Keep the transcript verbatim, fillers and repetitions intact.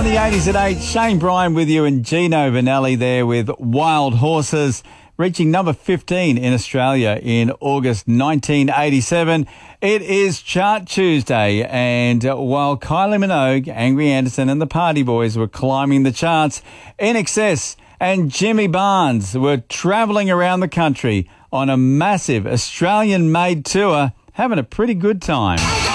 the eighties at eight, Shane Bryan with you and Gino Vanelli there with Wild Horses, reaching number fifteen in Australia in August nineteen eighty-seven. It is Chart Tuesday, and while Kylie Minogue, Angry Anderson and the Party Boys were climbing the charts, I N X S and Jimmy Barnes were travelling around the country on a massive Australian-made tour, having a pretty good time.